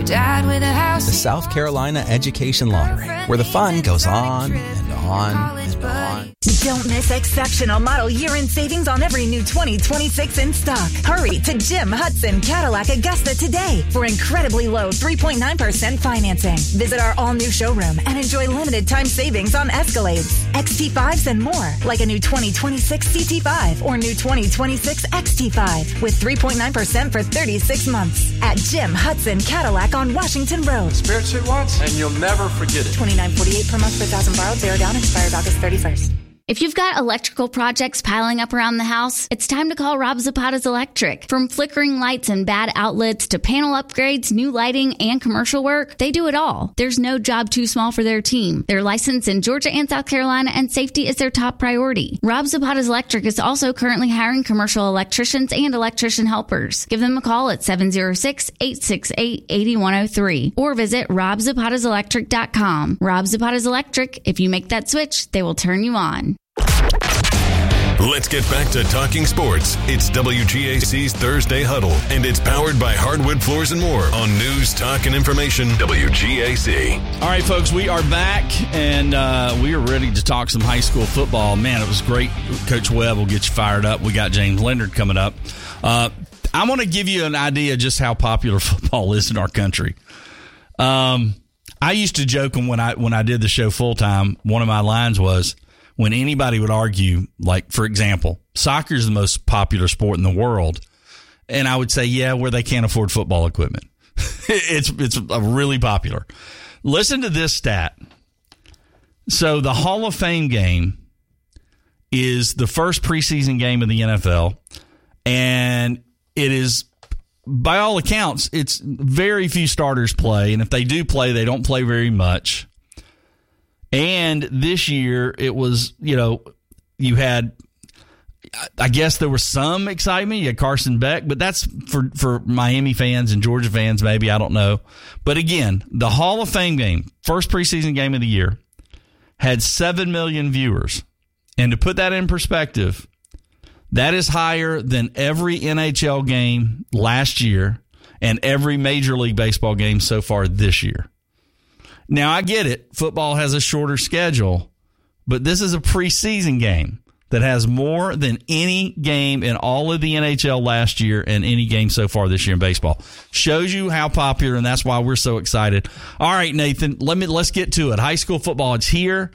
Dad with a house. The South Carolina Education Lottery, where the fun goes on and on and on. Don't miss exceptional model year-end savings on every new 2026 in stock. Hurry to Jim Hudson Cadillac Augusta today for incredibly low 3.9% financing. Visit our all-new showroom and enjoy limited time savings on Escalades, XT5s, and more, like a new 2026 CT5 or new 2026 XT5 with 3.9% for 36 months at Jim Hudson Cadillac on Washington Road. Experience it once and you'll never forget it. $29.48 per month per $1,000 borrowed. Zero down. Expired August 31st. If you've got electrical projects piling up around the house, it's time to call Rob Zapata's Electric. From flickering lights and bad outlets to panel upgrades, new lighting, and commercial work, they do it all. There's no job too small for their team. They're licensed in Georgia and South Carolina, and safety is their top priority. Rob Zapata's Electric is also currently hiring commercial electricians and electrician helpers. Give them a call at 706-868-8103 or visit robzapataselectric.com. Rob Zapata's Electric. If you make that switch, they will turn you on. Let's get back to talking sports. It's WGAC's Thursday Huddle, and it's powered by Hardwood Floors and More on News, Talk, and Information, WGAC. All right, folks, we are back, and we are ready to talk some high school football. Man, it was great. Coach Webb will get you fired up. We got James Leonard coming up. I want to give you an idea just how popular football is in our country. I used to joke when I did the show full-time, one of my lines was, when anybody would argue, like, for example, soccer is the most popular sport in the world, and I would say, yeah, where they can't afford football equipment. It's really popular. Listen to this stat. So the Hall of Fame game is the first preseason game of the NFL, and it is, by all accounts, it's very few starters play, and if they do play, they don't play very much. And this year, it was, you had, I guess there was some excitement. You had Carson Beck, but that's for Miami fans and Georgia fans, maybe. I don't know. But again, the Hall of Fame game, first preseason game of the year, had 7 million viewers. And to put that in perspective, that is higher than every NHL game last year and every Major League Baseball game so far this year. Now, I get it. Football has a shorter schedule, but this is a preseason game that has more than any game in all of the NHL last year and any game so far this year in baseball. Shows you how popular, and that's why we're so excited. All right, Nathan, let's get to it. High school football, it's here.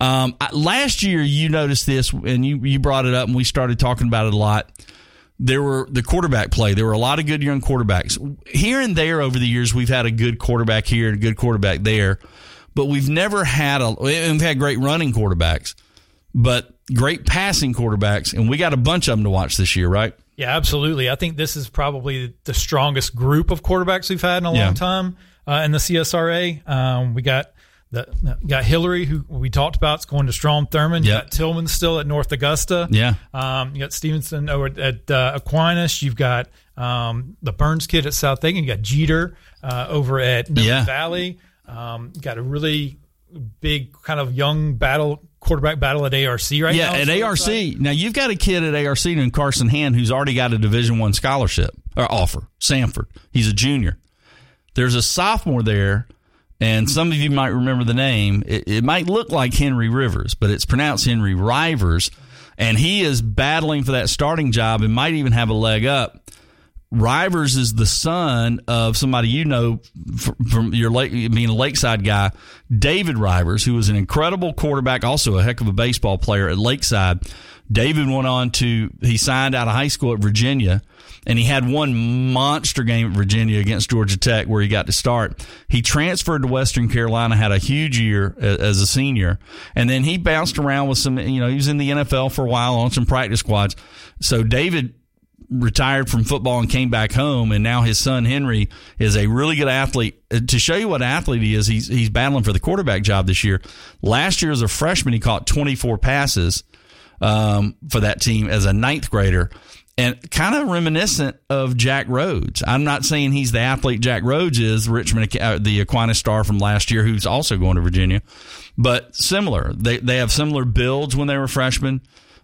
Last year, you noticed this, and you brought it up, and we started talking about it a lot. There were the quarterback play. There were a lot of good young quarterbacks. Here and there over the years, we've had a good quarterback here and a good quarterback there, but we've never had we've had great running quarterbacks, but great passing quarterbacks, and we got a bunch of them to watch this year, right? Yeah, absolutely. I think this is probably the strongest group of quarterbacks we've had in a long time in the CSRA. We got Hillary, who we talked about, is going to Strom Thurmond. You got Tillman still at North Augusta. Yeah. You got Stevenson over at Aquinas. You've got the Burns kid at South Aiken. You got Jeter over at Newton Valley. Got a really big kind of young quarterback battle at ARC right now. Yeah, at ARC. Now, you've got a kid at ARC named Carson Hand who's already got a Division I scholarship or offer, Sanford. He's a junior. There's a sophomore there. And some of you might remember the name. It might look like Henry Rivers, but it's pronounced Henry Rivers. And he is battling for that starting job and might even have a leg up. Rivers is the son of somebody you know from your being a Lakeside guy, David Rivers, who was an incredible quarterback, also a heck of a baseball player at Lakeside. David went on he signed out of high school at Virginia, and he had one monster game at Virginia against Georgia Tech where he got to start. He transferred to Western Carolina, had a huge year as a senior, and then he bounced around with some, he was in the NFL for a while on some practice squads. So David retired from football and came back home, and now his son Henry is a really good athlete. To show you what athlete he is, he's battling for the quarterback job this year. Last year as a freshman, he caught 24 passes for that team as a ninth grader, and kind of reminiscent of Jack Rhodes. I'm not saying he's the athlete Jack Rhodes is, Richmond, the Aquinas star from last year, who's also going to Virginia, but similar. They have similar builds when they were freshmen.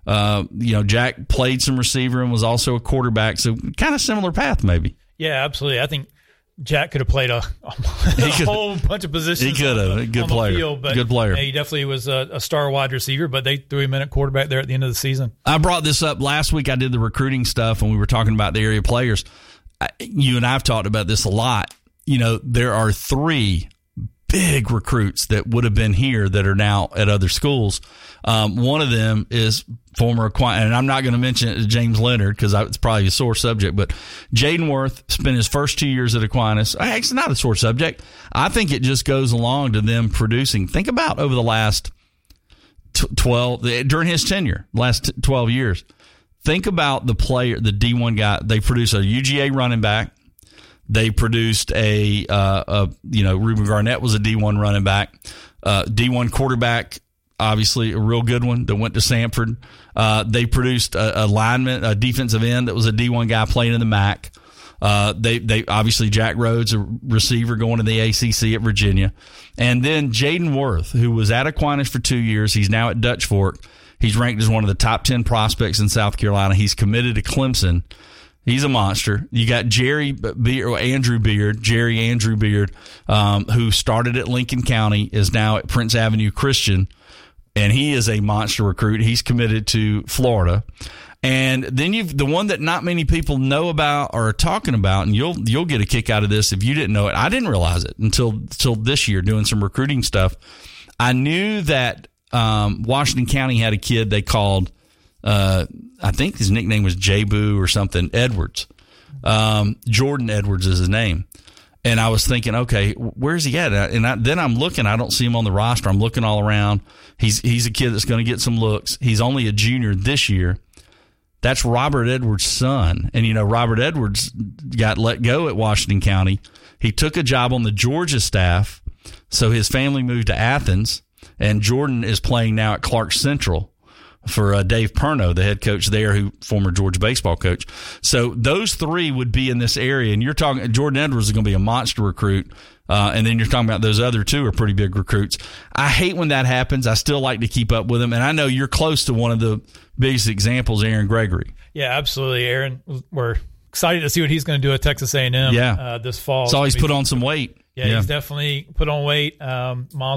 Jack played some receiver and was also a quarterback, so kind of similar path maybe. Yeah, absolutely. I think Jack could have played a whole bunch of positions. He could have. Good player. Field, but good player. He definitely was a star wide receiver, but they threw him in at quarterback there at the end of the season. I brought this up last week. I did the recruiting stuff, and we were talking about the area players. You and I have talked about this a lot. There are 3 big recruits that would have been here that are now at other schools. One of them is former Aquinas, and I'm not going to mention James Leonard because it's probably a sore subject, but Jaden Worth spent his first 2 years at Aquinas. Actually, not a sore subject. I think it just goes along to them producing. Think about over the last during his tenure, last 12 years. Think about the player, the D1 guy. They produced a UGA running back. They produced Ruben Garnett was a D1 running back, D1 quarterback, obviously a real good one that went to Samford. They produced a lineman, a defensive end that was a D1 guy playing in the MAC. They obviously Jack Rhodes, a receiver going to the ACC at Virginia. And then Jaden Worth, who was at Aquinas for 2 years. He's now at Dutch Fork. He's ranked as one of the top 10 prospects in South Carolina. He's committed to Clemson. He's a monster. You got Andrew Beard, who started at Lincoln County, is now at Prince Avenue Christian, and he is a monster recruit. He's committed to Florida. And then you've the one that not many people know about or are talking about, and you'll get a kick out of this if you didn't know it. I didn't realize it until this year doing some recruiting stuff. I knew that Washington County had a kid they called I think his nickname was J-Boo or something, Edwards. Jordan Edwards is his name. And I was thinking, okay, where's he at? And then I'm looking, I don't see him on the roster. I'm looking all around. He's a kid that's going to get some looks. He's only a junior this year. That's Robert Edwards' son. And, Robert Edwards got let go at Washington County. He took a job on the Georgia staff, so his family moved to Athens, and Jordan is playing now at Clark Central for Dave Perno, the head coach there, who former Georgia baseball coach. So those 3 would be in this area, and you're talking Jordan Edwards is going to be a monster recruit, and then you're talking about those other 2 are pretty big recruits. I hate when that happens. I still like to keep up with them, and I know you're close to one of the biggest examples, Aaron Gregory. Yeah, absolutely, Aaron. We're excited to see what he's going to do at Texas A&M this fall. Saw he's put on some weight. Yeah, he's definitely put on weight.